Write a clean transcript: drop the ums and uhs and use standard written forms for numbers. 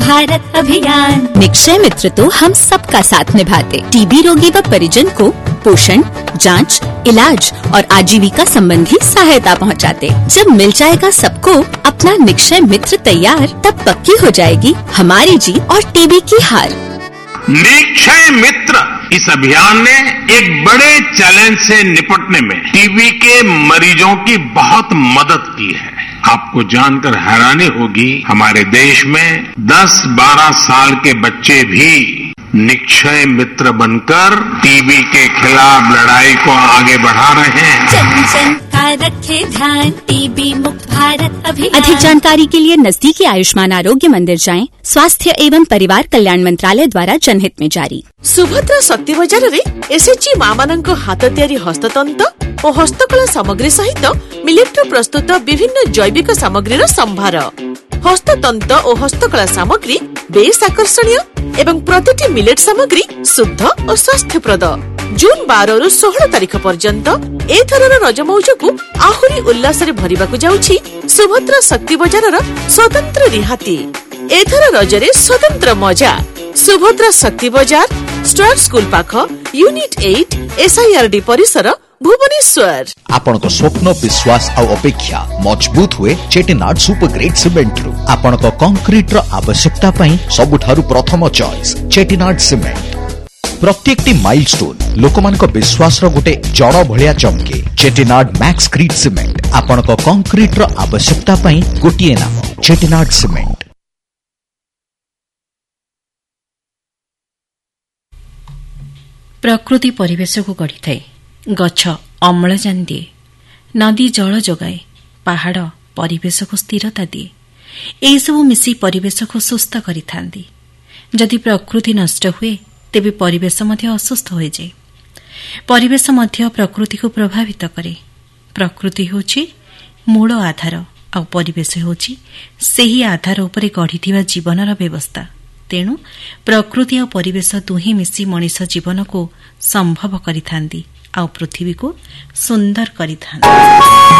भारत अभियान। निक्षय मित्र तो हम सबका साथ निभाते, टीबी रोगी व परिजन को पोषण, जांच, इलाज और आजीविका संबंधी सहायता पहुंचाते। जब मिल जाएगा सबको अपना निक्षय मित्र तैयार, तब पक्की हो जाएगी हमारी जीत और टीबी की हार। निक्षय मित्र इस अभियान ने एक बड़े चैलेंज से निपटने में टीबी के मरीजों की बहुत मदद की है। आपको जानकर हैरानी होगी, हमारे देश में 10-12 साल के बच्चे भी निक्षय मित्र बनकर टीबी के खिलाफ लड़ाई को आगे बढ़ा रहे हैं। जन जन का रखे ध्यान, टीबी मुक्त भारत अभियान। अधिक जानकारी के लिए नजदीकी आयुष्मान आरोग्य मंदिर जाएं। स्वास्थ्य एवं परिवार कल्याण मंत्रालय द्वारा जनहित में जारी। सुभद्रा शक्ति बाजार रे एसएचजी मां मानक हाथ तैयारी हस्ततंत्र और हस्तकला सामग्री सहित मिलेट प्रस्तुत विभिन्न जैविक सामग्रीर संभार। हस्ततंत्र और हस्तकला सामग्री बेस आकर्षणीय एवं प्रतिटी मिलेट सामग्री शुद्ध और स्वास्थ्यप्रद। जून 12 रु 16 तारिख पर्यंत एथरर रज मौजକୁ आहुरी उल्लासरे भरिबाकु जाउछि सुभद्रा शक्ति बाजारर स्वतंत्र रिहाती। एथर रजरे स्वतंत्र मजा। सुभद्रा शक्ति बाजार, स्टार स्कूल पाख, यूनिट 8, SIRD परिसर, भुवनेश्वर। आपनको स्वप्न, विश्वास और अपेक्षा मजबूत हुए चेटिनाड सुपर ग्रेड सीमेंट रु। आपनको कंक्रीट रो आवश्यकता पई सबुठारु प्रथम चॉइस चेटिनाड सीमेंट। प्रत्येकटी माइलस्टोन लोकमानक विश्वास रो गोटे जड़ भलिया चमके। चेटिनाड मैक्स क्रीट सीमेंट आपनको कंक्रीट रो आवश्यकता पई गोटिए नाम चेटिनाड सीमेंट। प्रकृति परिवेश को गढ़ी थाए। गछ अम्लजान दिए, नदी जल जगाए, पहाड़ परिवेश को स्थिरता दिए। यही सब मिसी परिवेश को सुस्थ करिथांदी। जदि प्रकृति नष्ट हुए तेबे परिवेश मध्य असुस्थ हो जाए। परिवेश मध्य प्रकृति को प्रभावित करे। प्रकृति होची मूल आधार आ परिवेश होची सेही आधार उपरे गढ़ीथिबा जीवनर व्यवस्था। तेणु प्रकृति और परिवेश दुहें मिसी मनीष जीवन को संभव करिथांदी आ पृथ्वी को सुंदर करिथांदी।